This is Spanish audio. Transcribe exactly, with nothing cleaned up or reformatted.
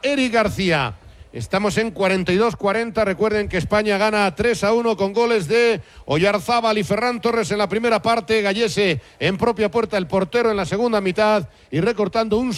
Eric García. Estamos en cuarenta y dos cuarenta. Recuerden que España gana tres a uno con goles de Oyarzábal y Ferran Torres en la primera parte. Gallese en propia puerta, el portero en la segunda mitad y recortando un